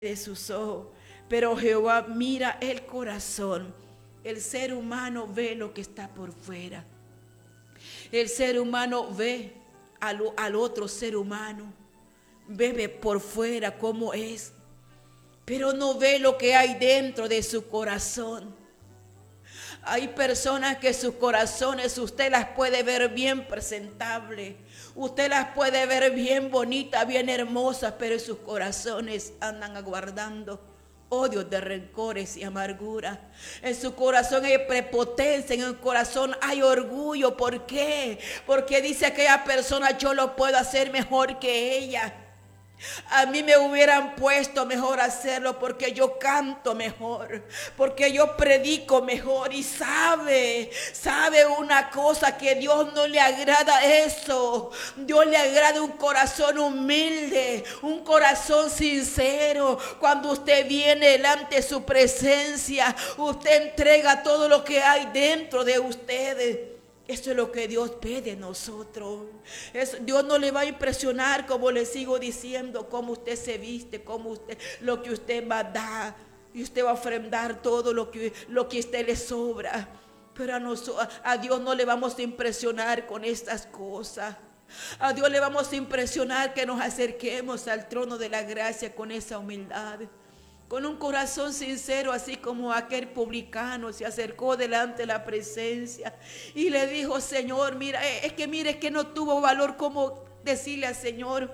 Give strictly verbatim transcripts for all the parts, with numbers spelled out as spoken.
de sus ojos, pero Jehová mira el corazón. El ser humano ve lo que está por fuera. El ser humano ve al, al otro ser humano, ve por fuera cómo es, pero no ve lo que hay dentro de su corazón. Hay personas que sus corazones usted las puede ver bien presentables, usted las puede ver bien bonitas, bien hermosas, pero en sus corazones andan aguardando odios de rencores y amargura. En su corazón hay prepotencia, en el corazón hay orgullo. ¿Por qué? Porque dice aquella persona, yo lo puedo hacer mejor que ella. A mí me hubieran puesto mejor hacerlo porque yo canto mejor, porque yo predico mejor. Y sabe, sabe una cosa, que Dios no le agrada eso. Dios le agrada un corazón humilde, un corazón sincero. Cuando usted viene delante de su presencia, usted entrega todo lo que hay dentro de ustedes. Eso es lo que Dios pide de nosotros. Eso, Dios no le va a impresionar, como le sigo diciendo, cómo usted se viste, cómo usted, lo que usted va a dar. Y usted va a ofrendar todo lo que, lo que a usted le sobra. Pero a, nosotros, a Dios no le vamos a impresionar con estas cosas. A Dios le vamos a impresionar que nos acerquemos al trono de la gracia con esa humildad, con un corazón sincero, así como aquel publicano se acercó delante de la presencia y le dijo, Señor, mira, es que mire, es que no tuvo valor como decirle al Señor.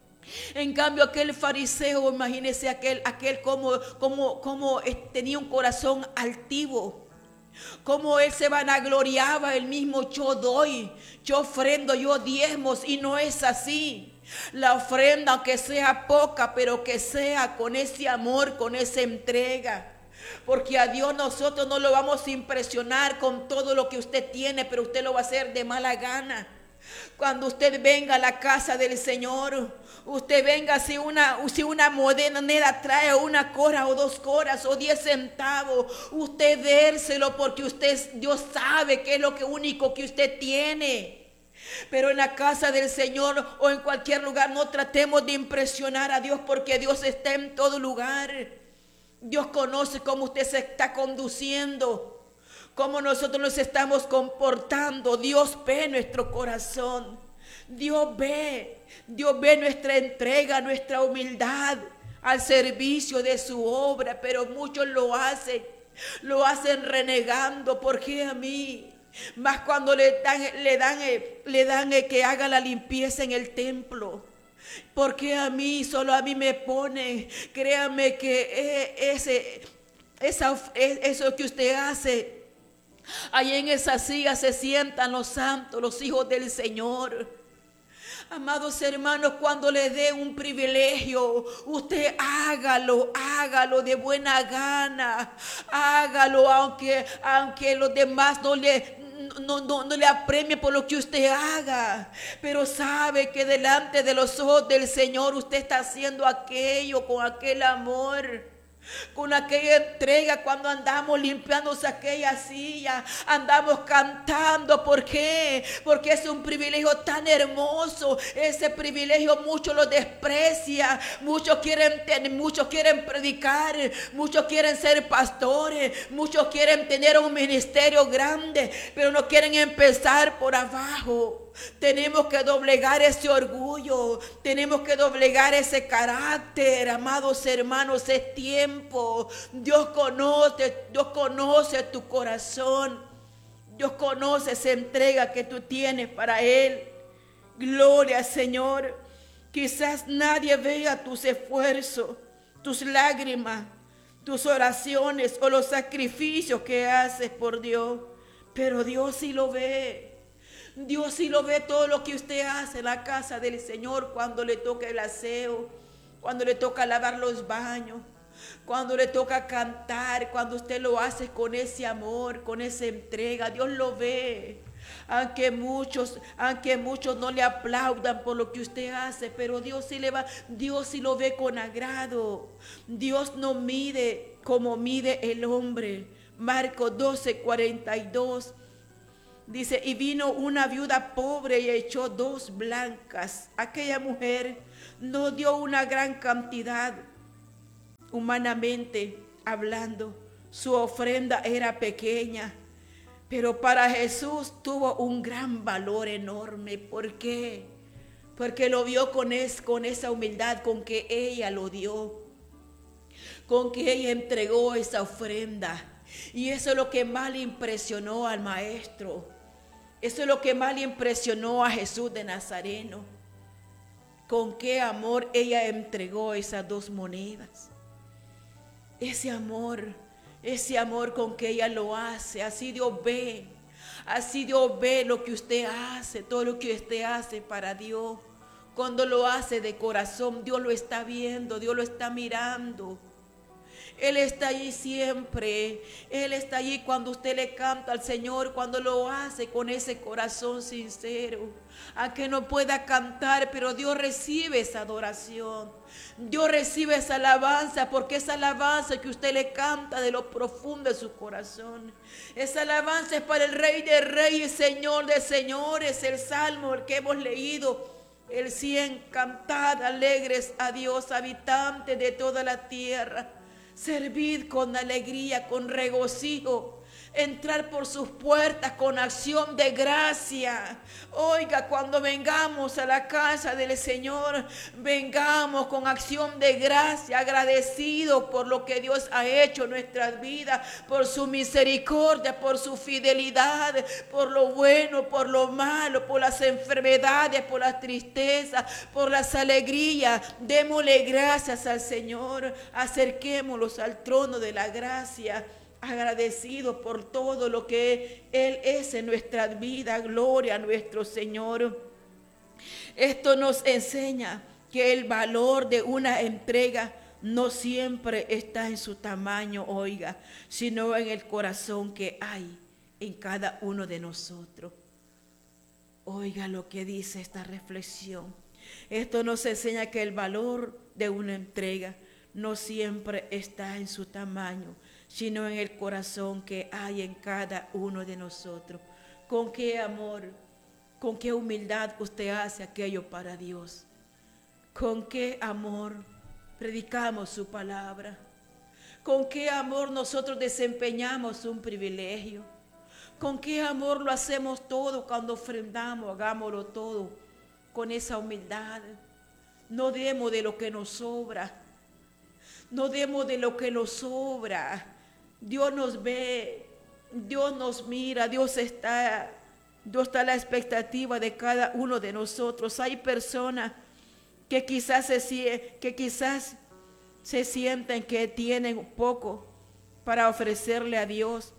En cambio aquel fariseo, imagínese aquel, aquel como, como, como tenía un corazón altivo, como él se vanagloriaba él mismo, yo doy, yo ofrendo, yo diezmos, y no es así. La ofrenda, aunque sea poca, pero que sea con ese amor, con esa entrega. Porque a Dios nosotros no lo vamos a impresionar con todo lo que usted tiene, pero usted lo va a hacer de mala gana. Cuando usted venga a la casa del Señor, usted venga, si una, si una moneda trae una cora o dos coras o diez centavos, usted dérselo, porque usted, Dios sabe que es lo que único que usted tiene. Pero en la casa del Señor o en cualquier lugar no tratemos de impresionar a Dios, porque Dios está en todo lugar. Dios conoce cómo usted se está conduciendo, cómo nosotros nos estamos comportando. Dios ve nuestro corazón. Dios ve, Dios ve nuestra entrega, nuestra humildad al servicio de su obra. Pero muchos lo hacen, lo hacen renegando. ¿Por qué a mí? Más cuando le dan, le dan, le dan que haga la limpieza en el templo. Porque a mí, solo a mí me pone. Créame que ese, esa, eso que usted hace, ahí en esa silla se sientan los santos, los hijos del Señor. Amados hermanos, cuando le dé un privilegio, usted hágalo, hágalo de buena gana. Hágalo aunque, aunque los demás no le... No, no, no le apremie por lo que usted haga, pero sabe que delante de los ojos del Señor usted está haciendo aquello con aquel amor, con aquella entrega. Cuando andamos limpiándose aquella silla, andamos cantando. ¿Por qué? Porque es un privilegio tan hermoso. Ese privilegio muchos lo desprecian. Muchos quieren, muchos quieren predicar, muchos quieren ser pastores, muchos quieren tener un ministerio grande, pero no quieren empezar por abajo. Tenemos que doblegar ese orgullo, tenemos que doblegar ese carácter, amados hermanos. Es tiempo. Dios conoce, Dios conoce tu corazón. Dios conoce esa entrega que tú tienes para Él. Gloria al Señor. Quizás nadie vea tus esfuerzos, tus lágrimas, tus oraciones o los sacrificios que haces por Dios, pero Dios sí lo ve. Dios sí lo ve, todo lo que usted hace en la casa del Señor, cuando le toca el aseo, cuando le toca lavar los baños, cuando le toca cantar, cuando usted lo hace con ese amor, con esa entrega. Dios lo ve. Aunque muchos, aunque muchos no le aplaudan por lo que usted hace, pero Dios sí le va, Dios sí lo ve con agrado. Dios no mide como mide el hombre. Marcos doce, cuarenta y dos. Dice, y vino una viuda pobre y echó dos blancas. Aquella mujer no dio una gran cantidad, humanamente hablando, su ofrenda era pequeña, pero para Jesús tuvo un gran valor enorme. ¿Por qué? Porque lo vio con, es, con esa humildad con que ella lo dio, con que ella entregó esa ofrenda. Y eso es lo que más le impresionó al maestro. Eso es lo que más le impresionó a Jesús de Nazareno. Con qué amor ella entregó esas dos monedas. Ese amor, ese amor con que ella lo hace. Así Dios ve, así Dios ve lo que usted hace, todo lo que usted hace para Dios. Cuando lo hace de corazón, Dios lo está viendo, Dios lo está mirando. Él está allí siempre. Él está allí cuando usted le canta al Señor, cuando lo hace con ese corazón sincero. Aunque no pueda cantar, pero Dios recibe esa adoración. Dios recibe esa alabanza, porque esa alabanza que usted le canta de lo profundo de su corazón. Esa alabanza es para el Rey de Reyes, Señor de Señores. El Salmo, el que hemos leído. El cien, cantad alegres a Dios, habitantes de toda la tierra. Servid con alegría, con regocijo. Entrar por sus puertas con acción de gracia. Oiga, cuando vengamos a la casa del Señor, vengamos con acción de gracia, agradecidos por lo que Dios ha hecho en nuestras vidas, por su misericordia, por su fidelidad, por lo bueno, por lo malo, por las enfermedades, por las tristezas, por las alegrías. Démosle gracias al Señor, acerquémonos al trono de la gracia, agradecido por todo lo que Él es en nuestras vidas. Gloria a nuestro Señor. Esto nos enseña que el valor de una entrega no siempre está en su tamaño, oiga, sino en el corazón que hay en cada uno de nosotros. Oiga lo que dice esta reflexión. Esto nos enseña que el valor de una entrega no siempre está en su tamaño, sino en el corazón que hay en cada uno de nosotros. Con qué amor, con qué humildad usted hace aquello para Dios. Con qué amor predicamos su palabra. Con qué amor nosotros desempeñamos un privilegio. Con qué amor lo hacemos todo cuando ofrendamos, hagámoslo todo con esa humildad. No demos de lo que nos sobra. No demos de lo que nos sobra. Dios nos ve, Dios nos mira, Dios está, Dios está a la expectativa de cada uno de nosotros. Hay personas que quizás se, que quizás se sienten que tienen poco para ofrecerle a Dios,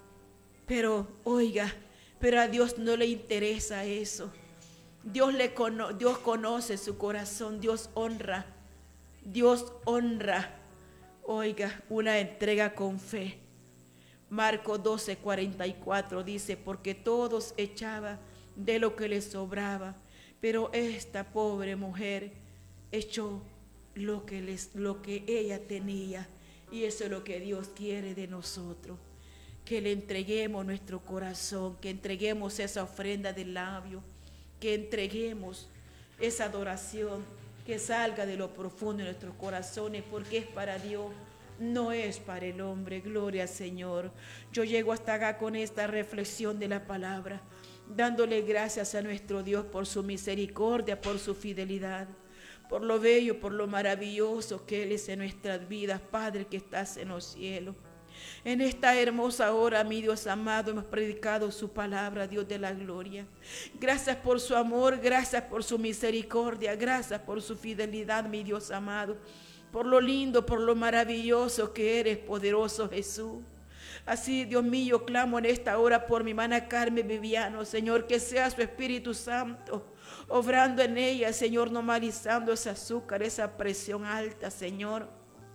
pero oiga, pero a Dios no le interesa eso. Dios, le cono, Dios conoce su corazón, Dios honra, Dios honra. Oiga, una entrega con fe. Marcos doce, cuarenta y cuatro dice, porque todos echaban de lo que les sobraba, pero esta pobre mujer echó lo que, les, lo que ella tenía. Y eso es lo que Dios quiere de nosotros, que le entreguemos nuestro corazón, que entreguemos esa ofrenda del labio, que entreguemos esa adoración que salga de lo profundo de nuestros corazones, porque es para Dios, no es para el hombre. Gloria al Señor. Yo llego hasta acá con esta reflexión de la palabra, dándole gracias a nuestro Dios por su misericordia, por su fidelidad, por lo bello, por lo maravilloso que Él es en nuestras vidas. Padre que estás en los cielos, en esta hermosa hora, mi Dios amado, hemos predicado su palabra, Dios de la gloria. Gracias por su amor, gracias por su misericordia, gracias por su fidelidad, mi Dios amado, por lo lindo, por lo maravilloso que eres, poderoso Jesús. Así, Dios mío, clamo en esta hora por mi hermana Carmen Viviano, Señor, que sea su Espíritu Santo obrando en ella, Señor, normalizando ese azúcar, esa presión alta, Señor.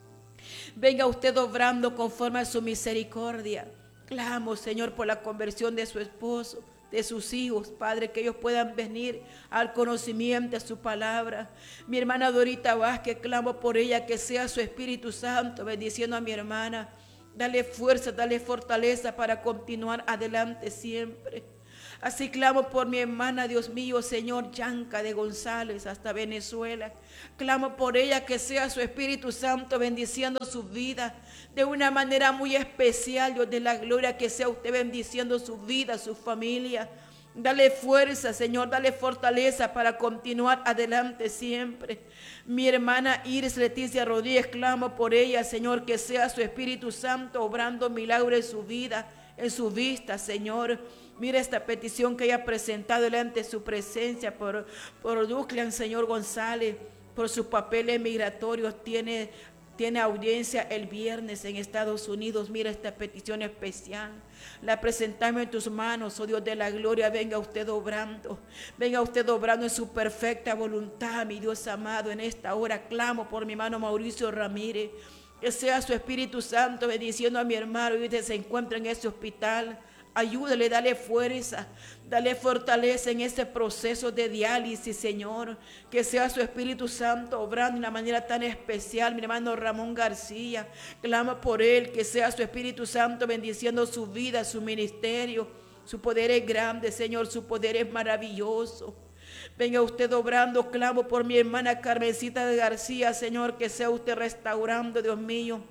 Venga usted obrando conforme a su misericordia. Clamo, Señor, por la conversión de su esposo, de sus hijos, Padre, que ellos puedan venir al conocimiento de su palabra. Mi hermana Dorita Vázquez, clamo por ella, que sea su Espíritu Santo bendiciendo a mi hermana. Dale fuerza, dale fortaleza para continuar adelante siempre. Así clamo por mi hermana, Dios mío, Señor, Yanka de González hasta Venezuela. Clamo por ella, que sea su Espíritu Santo bendiciendo su vida de una manera muy especial, Dios de la gloria, que sea usted bendiciendo su vida, su familia. Dale fuerza, Señor, dale fortaleza para continuar adelante siempre. Mi hermana Iris Leticia Rodríguez, clamo por ella, Señor, que sea su Espíritu Santo obrando milagros en su vida, en su vista, Señor. Mira esta petición que ella ha presentado delante de su presencia por, por Duclan, Señor González, por sus papeles migratorios. Tiene, tiene audiencia el viernes en Estados Unidos. Mira esta petición especial. La presentamos en tus manos, oh Dios de la gloria. Venga usted obrando, venga usted obrando en su perfecta voluntad, mi Dios amado. En esta hora clamo por mi hermano Mauricio Ramírez, que sea su Espíritu Santo bendiciendo a mi hermano y usted se encuentra en ese hospital. Ayúdale, dale fuerza, dale fortaleza en ese proceso de diálisis, Señor. Que sea su Espíritu Santo obrando de una manera tan especial. Mi hermano Ramón García, clama por él, que sea su Espíritu Santo bendiciendo su vida, su ministerio. Su poder es grande, Señor, su poder es maravilloso. Venga usted obrando, clamo por mi hermana Carmencita de García, Señor, que sea usted restaurando, Dios mío,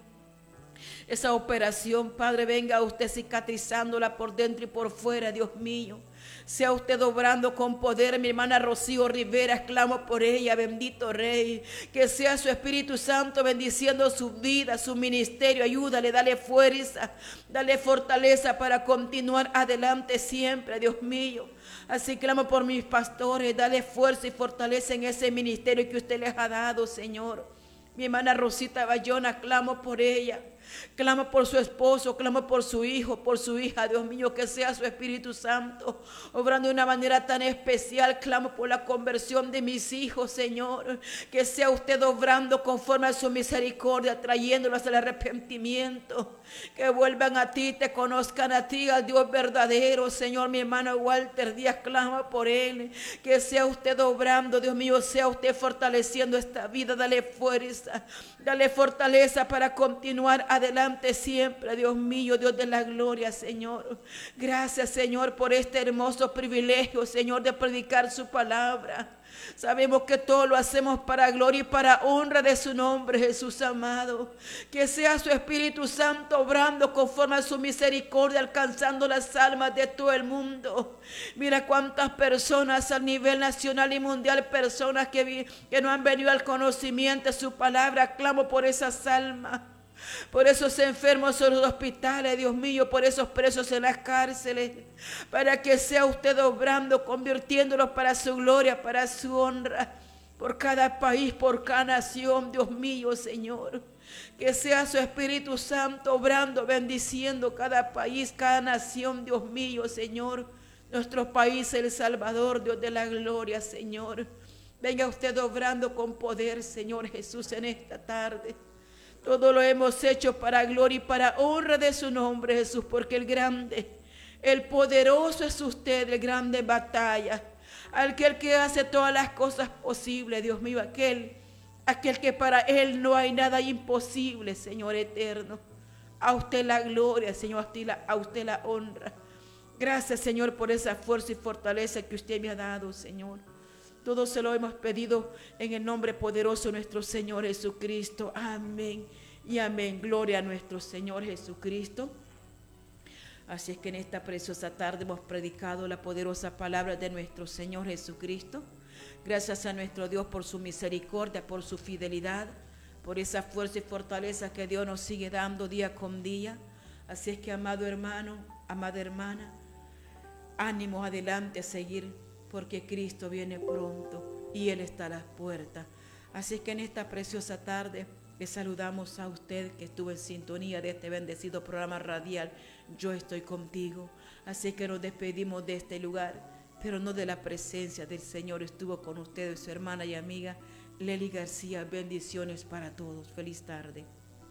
esa operación, Padre. Venga usted cicatrizándola por dentro y por fuera, Dios mío. Sea usted obrando con poder, mi hermana Rocío Rivera, clamo por ella, bendito Rey. Que sea su Espíritu Santo bendiciendo su vida, su ministerio. Ayúdale, dale fuerza, dale fortaleza para continuar adelante siempre, Dios mío. Así clamo por mis pastores, dale fuerza y fortaleza en ese ministerio que usted les ha dado, Señor. Mi hermana Rosita Bayona, clamo por ella. Clamo por su esposo, clamo por su hijo, por su hija, Dios mío, que sea su Espíritu Santo obrando de una manera tan especial. Clamo por la conversión de mis hijos, Señor, que sea usted obrando conforme a su misericordia, trayéndolos al arrepentimiento, que vuelvan a ti, te conozcan a ti, al Dios verdadero, Señor. Mi hermano Walter Díaz, clama por él, que sea usted obrando, Dios mío, sea usted fortaleciendo esta vida. Dale fuerza, dale fortaleza para continuar adelante siempre, Dios mío, Dios de la gloria, Señor. Gracias, Señor, por este hermoso privilegio, Señor, de predicar su palabra. Sabemos que todo lo hacemos para gloria y para honra de su nombre, Jesús amado. Que sea su Espíritu Santo obrando conforme a su misericordia, alcanzando las almas de todo el mundo. Mira cuántas personas a nivel nacional y mundial, personas que, que no han venido al conocimiento de su palabra. Clamo por esas almas, por esos enfermos en los hospitales, Dios mío, por esos presos en las cárceles, para que sea usted obrando, convirtiéndolos para su gloria, para su honra, por cada país, por cada nación, Dios mío, Señor. Que sea su Espíritu Santo obrando, bendiciendo cada país, cada nación, Dios mío, Señor. Nuestro país, El Salvador, Dios de la gloria, Señor. Venga usted obrando con poder, Señor Jesús, en esta tarde. Todo lo hemos hecho para gloria y para honra de su nombre, Jesús, porque el grande, el poderoso es usted, el grande batalla, aquel que hace todas las cosas posibles, Dios mío, aquel, aquel que para él no hay nada imposible, Señor eterno. A usted la gloria, Señor, a usted la, a usted la honra. Gracias, Señor, por esa fuerza y fortaleza que usted me ha dado, Señor. Todo se lo hemos pedido en el nombre poderoso de nuestro Señor Jesucristo. Amén y amén. Gloria a nuestro Señor Jesucristo. Así es que en esta preciosa tarde hemos predicado la poderosa palabra de nuestro Señor Jesucristo. Gracias a nuestro Dios por su misericordia, por su fidelidad, por esa fuerza y fortaleza que Dios nos sigue dando día con día. Así es que, amado hermano, amada hermana, ánimo adelante a seguir, porque Cristo viene pronto y Él está a las puertas. Así es que en esta preciosa tarde le saludamos a usted que estuvo en sintonía de este bendecido programa radial Yo Estoy Contigo. Así que nos despedimos de este lugar, pero no de la presencia del Señor. Estuvo con ustedes su hermana y amiga Lely García. Bendiciones para todos. Feliz tarde.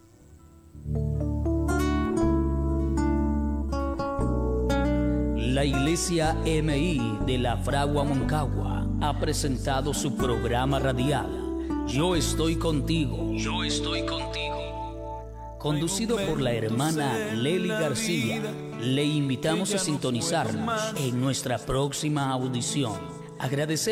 La Iglesia M I de la Fragua Moncagua ha presentado su programa radial Yo Estoy Contigo. Yo Estoy Contigo. Conducido por la hermana Lely García. Le invitamos a sintonizarnos en nuestra próxima audición. Agradecemos